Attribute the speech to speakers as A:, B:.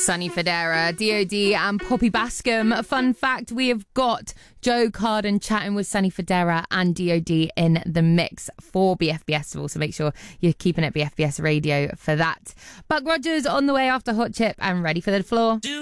A: Sonny Fodera, DOD and Poppy Bascom. A fun fact, we have got Joe Carden chatting with Sonny Fodera and DOD in the mix for BFBS Festival, so make sure you're keeping it BFBS Radio for that. Buck Rogers on the way after Hot Chip and ready for the floor.